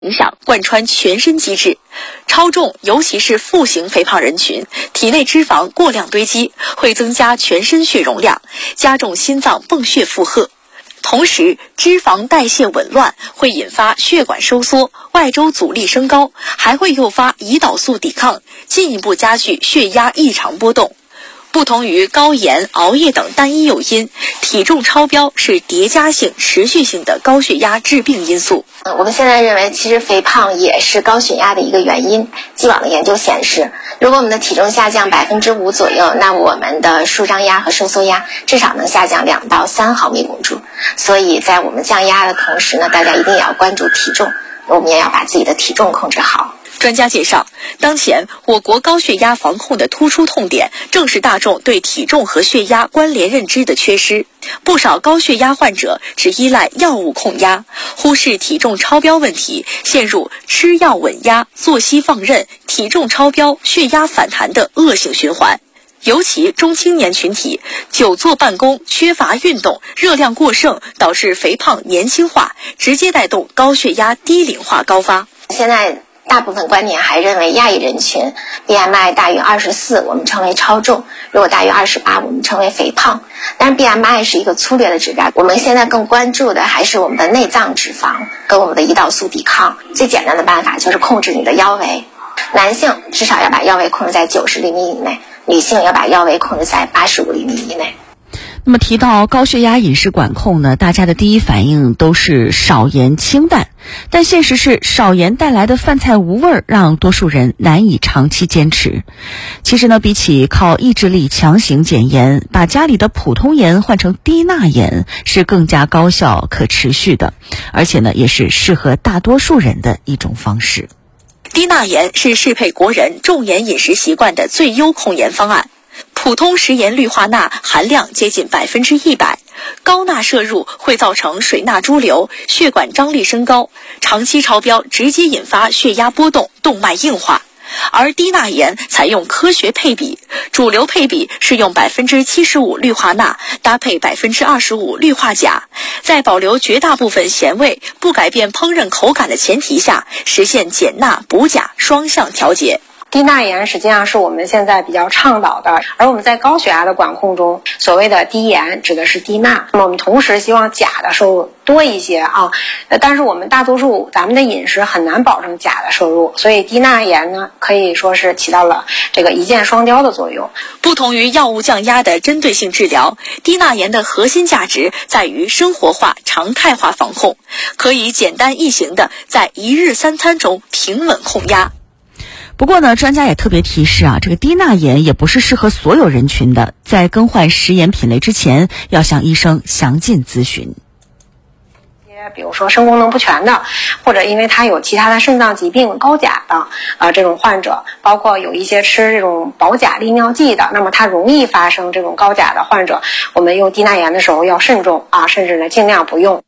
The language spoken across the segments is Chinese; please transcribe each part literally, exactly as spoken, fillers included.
影响贯穿全身机制。超重，尤其是腹型肥胖人群，体内脂肪过量堆积，会增加全身血容量，加重心脏泵血负荷。同时，脂肪代谢紊乱会引发血管收缩，外周阻力升高，还会诱发胰岛素抵抗，进一步加剧血压异常波动。不同于高盐、熬夜等单一诱因，体重超标是叠加性、持续性的高血压致病因素。 我们现在认为，其实肥胖也是高血压的一个原因。既往的研究显示，如果我们的体重下降百分之五左右，那我们的舒张压和收缩压至少能下降两到三毫米汞柱。所以在我们降压的同时呢，大家一定也要关注体重，我们也要把自己的体重控制好。 专家介绍，当前我国高血压防控的突出痛点，正是大众对体重和血压关联认知的缺失。不少高血压患者只依赖药物控压，忽视体重超标问题，陷入吃药稳压、作息放任、体重超标、血压反弹的恶性循环。尤其中青年群体久坐办公、缺乏运动、热量过剩，导致肥胖年轻化，直接带动高血压低龄化高发。 现在大部分观点还认为，亚裔人群 B M I 大于二十四，我们称为超重；如果大于二十八，我们称为肥胖。但是 B M I 是一个粗略的指标，我们现在更关注的还是我们的内脏脂肪跟我们的胰岛素抵抗。最简单的办法就是控制你的腰围，男性至少要把腰围控制在九十厘米以内，女性要把腰围控制在八十五厘米以内。 那么提到高血压饮食管控呢，大家的第一反应都是少盐清淡，但现实是少盐带来的饭菜无味，让多数人难以长期坚持。其实呢，比起靠意志力强行减盐，把家里的普通盐换成低钠盐是更加高效可持续的，而且呢，也是适合大多数人的一种方式。 低钠盐是适配国人重盐饮食习惯的最优控盐方案。普通食盐氯化钠含量接近百分之一百，高钠摄入会造成水钠潴留，血管张力升高，长期超标直接引发血压波动、动脉硬化。而低钠盐采用科学配比，主流配比是用百分之七十五氯化钠搭配百分之二十五氯化钾，在保留绝大部分咸味、不改变烹饪口感的前提下，实现减钠补钾双向调节。 低钠盐实际上是我们现在比较倡导的，而我们在高血压的管控中，所谓的低盐指的是低钠。那么我们同时希望钾的摄入多一些啊，但是我们大多数咱们的饮食很难保证钾的摄入，所以低钠盐呢可以说是起到了这个一箭双雕的作用。 不同于药物降压的针对性治疗，低钠盐的核心价值在于生活化、常态化防控，可以简单易行的在一日三餐中平稳控压。 不过呢，专家也特别提示啊，这个低钠盐也不是适合所有人群的，在更换食盐品类之前，要向医生详尽咨询。 比如说肾功能不全的，或者因为他有其他的肾脏疾病、高钾的呃这种患者，包括有一些吃这种保钾利尿剂的，那么它容易发生这种高钾的患者，我们用低钠盐的时候要慎重啊，甚至呢尽量不用。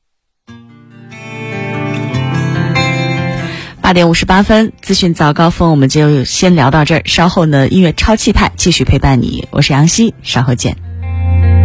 八点五十八分，资讯早高峰我们就先聊到这儿，稍后呢音乐超气派继续陪伴你，我是杨希，稍后见。